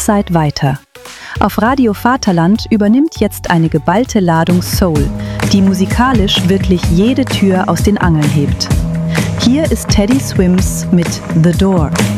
Website weiter. Auf Radio Vaterland übernimmt jetzt eine geballte Ladung Soul, die musikalisch wirklich jede Tür aus den Angeln hebt. Hier ist Teddy Swims mit The Door.